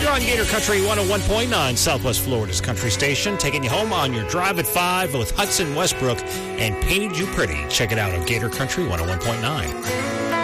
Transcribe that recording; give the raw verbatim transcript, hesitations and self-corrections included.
You're on Gator Country one oh one point nine, Southwest Florida's country station, taking you home on your drive at five with Hudson Westbrook and Painted You Pretty. Check it out on Gator Country one oh one point nine.